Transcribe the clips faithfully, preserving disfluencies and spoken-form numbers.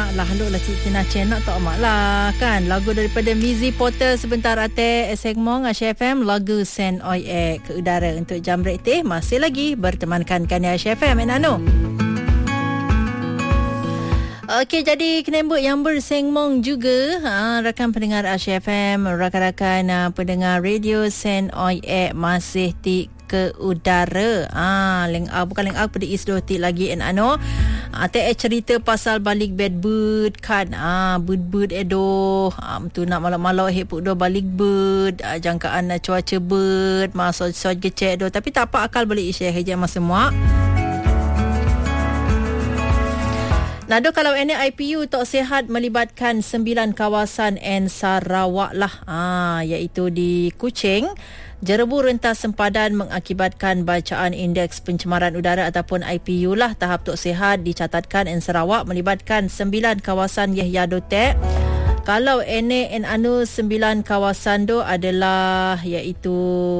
nak lah haluk lah Cik Tina Chen nak tak mak lah kan. Lagu daripada Mizi Porter sebentar ate segmong Asia F M lagu Sen Oi Ek ke udara untuk jam rekti masih lagi bertemankan kan Asia F M enano. Okey, jadi kenembut yang bersengmong juga ha, rakan pendengar Asia F M, rakan-rakan uh, pendengar radio Sen Oi Ek masih ti ke udara. Ah, leng ah bukan leng ah pada isdo ti lagi en ano. Ah te cerita pasal balik bed bird kan. Ah bird-bird edo. Ah tu nak malak-malak hep do balik bird. Ah, jangkaan uh, cuaca bird masuk soj gecek do tapi tak apa akal balik share je mas semua. Nado kalau ini I P U tak sihat melibatkan sembilan kawasan N Sarawak lah. Ah iaitu di Kuching. Jerebu rentas sempadan mengakibatkan bacaan indeks pencemaran udara ataupun I P U lah tahap tak sihat dicatatkan N Sarawak melibatkan sembilan kawasan Yahyadotek. Kalau ene en anu sembilan kawasan tu adalah iaitu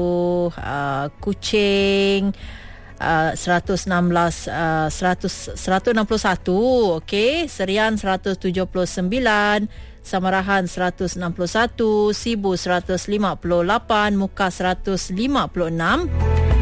uh, Kuching Uh, seratus enam belas uh, seratus, seratus enam puluh satu okey, Serian seratus tujuh puluh sembilan, Samarahan seratus enam puluh satu, Sibu seratus lima puluh lapan, Muka seratus lima puluh enam,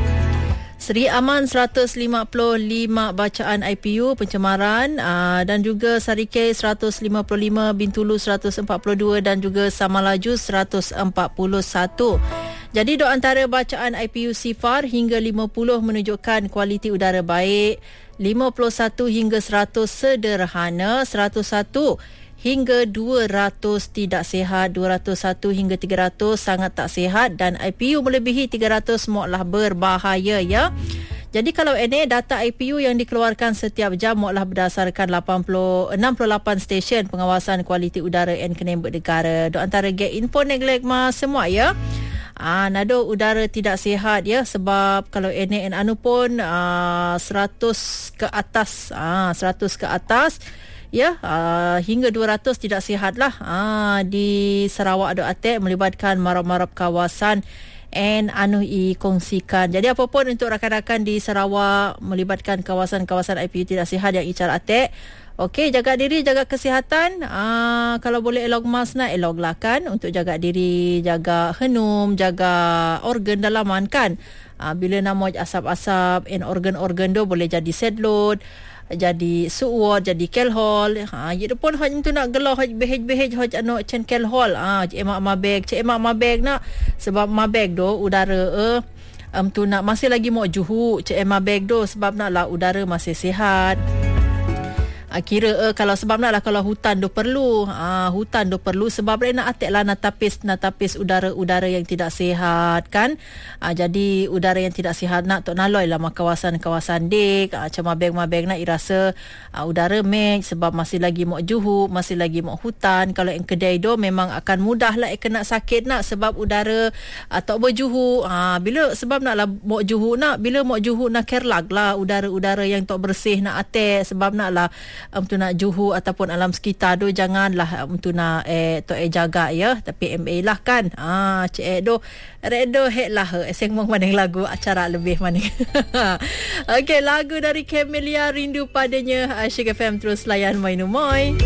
Seri Aman seratus lima puluh lima bacaan I P U pencemaran uh, dan juga Sarike seratus lima puluh lima, Bintulu seratus empat puluh dua dan juga Samalaju seratus empat puluh satu. Jadi dua antara bacaan I P U sifar hingga lima puluh menunjukkan kualiti udara baik, lima puluh satu hingga seratus sederhana, seratus satu hingga dua ratus tidak sihat, dua ratus satu hingga tiga ratus sangat tak sihat dan I P U melebihi tiga ratus moklah berbahaya ya. Jadi kalau ini data I P U yang dikeluarkan setiap jam moklah berdasarkan lapan puluh, enam puluh lapan stesen pengawasan kualiti udara N Kenembut Negara. Dua antara get info neglect mas semua ya. Ah, nado udara tidak sihat ya sebab kalau N A N anu pun uh, seratus ke atas, ah seratus ke atas ya, uh, hingga dua ratus tidak sihat lah uh, di Sarawak do Atek melibatkan marap-marap kawasan and anu i kongsikan. Jadi apapun untuk rakan-rakan di Sarawak melibatkan kawasan-kawasan I P U tidak sihat yang icar Atek. Okey, jaga diri, jaga kesihatan. Ah, kalau boleh elok mas nak elok lah kan untuk jaga diri, jaga henum, jaga organ dalaman kan. Ah, bila nama asap-asap en organ-organ tu boleh jadi sedlot, jadi suwot, jadi kelhol. Ha, itu pun hoj tu nak gelah hoj behej-behej hoj anu cen kelhol. Ah, cik emak mabeg, cik emak mabeg nak sebab mabeg do udara eh um, tu nak masih lagi mau juhu cik emak mabeg do sebab nak lah udara masih sihat. Uh, kira uh, kalau sebab nak lah kalau hutan tu perlu uh, hutan tu perlu sebab nak atek lah nak tapis nak tapis udara-udara yang tidak sihat kan. Uh, jadi udara yang tidak sihat nak tok naloi lah kawasan-kawasan dik uh, macam mabeng-mabeng nak irasa uh, udara mek sebab masih lagi mau juhu, masih lagi mau hutan. Kalau yang kedai tu memang akan mudah lah kena sakit nak sebab udara uh, tok berjuhu. Uh, bila sebab nak lah mau juhu nak bila mau juhu nak kerlag lah udara-udara yang tok bersih nak atek sebab nak lah um, tu nak juhu ataupun alam sekitar tu janganlah um, tu nak eh to eh jaga ya tapi M A lah kan. Ah cik eh do redo hek lah eseng mong maning lagu acara lebih maning. Okey, lagu dari Camellia Rindu Padanya Asyik F M terus layan Mainu Moy.